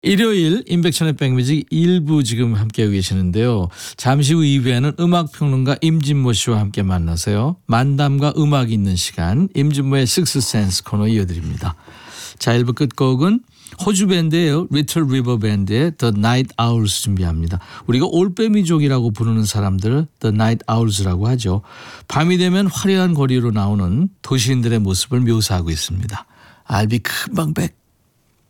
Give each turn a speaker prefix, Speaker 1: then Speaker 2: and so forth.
Speaker 1: 일요일 임백천의 백뮤직 1부 지금 함께하고 계시는데요. 잠시 후 2부에는 음악평론가 임진모 씨와 함께 만나서요. 만담과 음악이 있는 시간 임진모의 식스센스 코너 이어드립니다. 자, 1부 끝곡은 호주 밴드예요. 리틀 리버 밴드의 The Night Owls 준비합니다. 우리가 올빼미족이라고 부르는 사람들 The Night Owls라고 하죠. 밤이 되면 화려한 거리로 나오는 도시인들의 모습을 묘사하고 있습니다. I'll be 금방 back.